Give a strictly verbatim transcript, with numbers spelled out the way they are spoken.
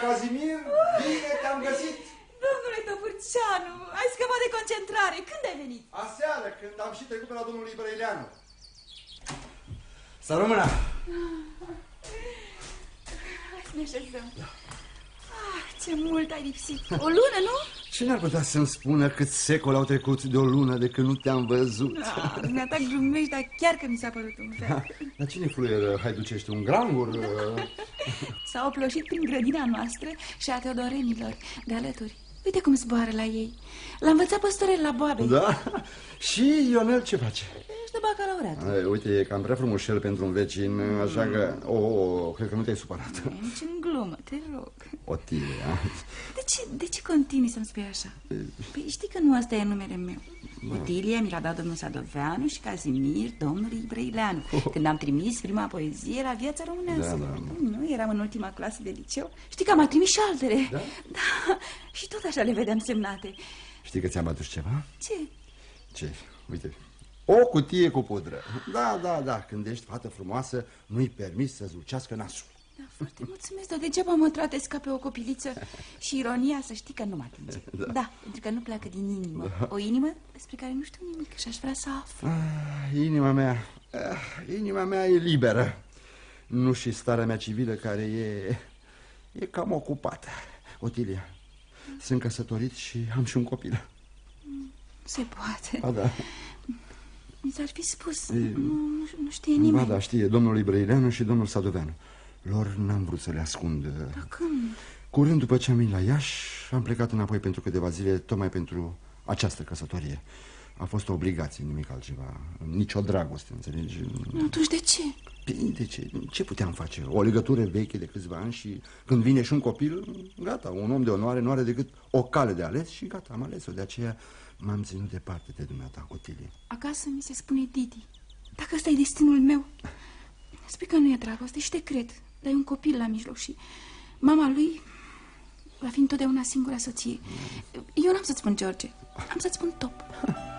Casimir, bine te-am găsit. Domnule Topârceanu, ai scăpat de concentrare. Când ai venit? Aseară, când am și trecut pe la domnul Brăileanu. Să rămână. Hai să ne așezăm. Ah, ce mult ai lipsit. O lună, nu? Cine ar putea să-mi spună cât secole au trecut de o lună de când nu te-am văzut? Ah, dumneata glumești, dar chiar că mi s-a părut un fel. Da. Dar cine fluieră haiducește? Un grangur? Da. S-au oploșit prin grădina noastră și a teodorenilor de alături. Uite cum zboară la ei. L-a învățat păstorel la boabe. Da? Și Ionel ce face? Ești de bacalaureat. Ai, uite, e cam prea frumușel pentru un vecin, așa că... O, oh, cred că nu te-ai supărat. Nici în glumă, te rog. Otilia. De ce, de ce continui să-mi spui așa? Păi știi că nu asta e numele meu. Da. Otilia mi l-a dat domnul Sadoveanu și Casimir domnului Brăileanu. Oh. Când am trimis prima poezie la Viața Românească. Da, da, da. Nu, eram în ultima clasă de liceu. Știi că am mai trimis și altele. Da? Da, și tot așa le vedeam semnate. Știi că ți-am adus ceva? Ce? Ce? Uite, o cutie cu pudră. Da, da, da, când ești fată frumoasă, nu-i permis să zlucească nasul. Da, foarte mulțumesc, dar degeaba mă tratezi ca pe o copiliță. Și ironia, să știi că nu mă atinge. Da, da, pentru că nu pleacă din inimă. Da. O inimă despre care nu știu nimic și aș vrea să aflu. ah, Inima mea, ah, inima mea e liberă. Nu și starea mea civilă care e, e cam ocupată. Otilia, sunt căsătorit și am și un copil. Se poate. A, da. Mi s-ar fi spus, e... nu, nu știe nimeni. Ba, da, știe domnul Brăileanu și domnul Sadoveanu. Lor n-am vrut să le ascund. Dar când? Curând după ce am venit la Iași, am plecat înapoi pentru câteva zile, tocmai pentru această căsătorie. A fost o obligație, nimic altceva. Nici o dragoste, înțelegi? Atunci de ce? De ce? Ce puteam face? O legătură veche de câțiva ani și când vine și un copil, gata, un om de onoare nu are decât o cale de ales și gata, am ales-o. De aceea m-am ținut departe de dumneata, Otilie. Acasă mi se spune Didi. Dacă ăsta e destinul meu, spui că nu e dragoste și te cred. Dar e un copil la mijloc și mama lui va fi întotdeauna singura soție. Eu n-am să-ți spun George, am să-ți spun Top.